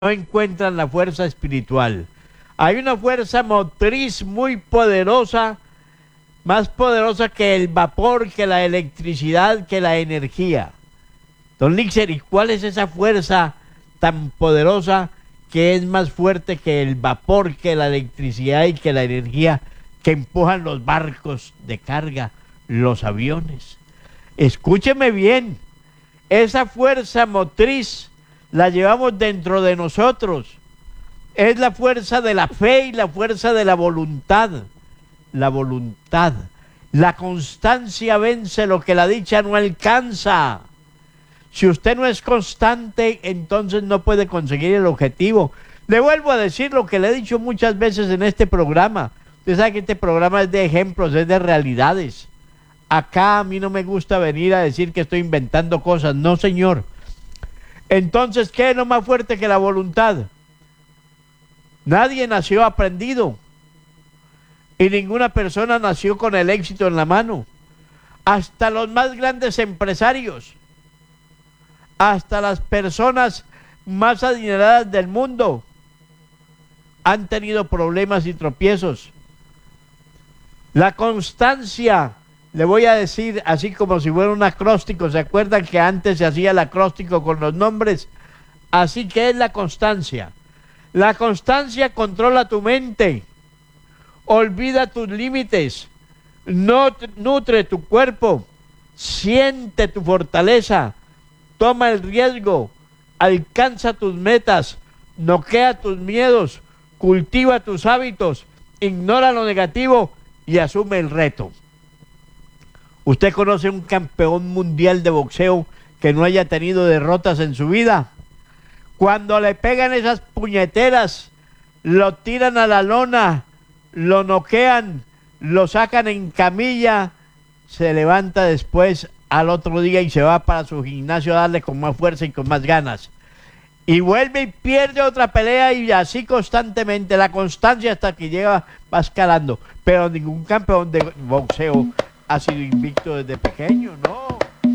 no encuentran la fuerza espiritual. Hay una fuerza motriz muy poderosa, más poderosa que el vapor, que la electricidad, que la energía. Don Lixer, ¿y cuál es esa fuerza tan poderosa que es más fuerte que el vapor, que la electricidad y que la energía que empujan los barcos de carga, los aviones? Escúcheme bien, esa fuerza motriz la llevamos dentro de nosotros. Es la fuerza de la fe y la fuerza de la voluntad. La voluntad. La constancia vence lo que la dicha no alcanza. Si usted no es constante, entonces no puede conseguir el objetivo. Le vuelvo a decir lo que le he dicho muchas veces en este programa. Usted sabe que este programa es de ejemplos, es de realidades. Acá a mí no me gusta venir a decir que estoy inventando cosas. No, señor. Entonces, ¿qué es lo más fuerte que la voluntad? Nadie nació aprendido. Y ninguna persona nació con el éxito en la mano. Hasta los más grandes empresarios, hasta las personas más adineradas del mundo han tenido problemas y tropiezos. La constancia, le voy a decir así como si fuera un acróstico. ¿Se acuerdan que antes se hacía el acróstico con los nombres? Así que es la constancia. La constancia controla tu mente, olvida tus límites, nutre tu cuerpo, siente tu fortaleza, toma el riesgo, alcanza tus metas, noquea tus miedos, cultiva tus hábitos, ignora lo negativo y asume el reto. ¿Usted conoce un campeón mundial de boxeo que no haya tenido derrotas en su vida? Cuando le pegan esas puñeteras, lo tiran a la lona, lo noquean, lo sacan en camilla, se levanta después al otro día y se va para su gimnasio a darle con más fuerza y con más ganas. Y vuelve y pierde otra pelea y así constantemente, la constancia hasta que llega, va escalando. Pero ningún campeón de boxeo ha sido invicto desde pequeño, no.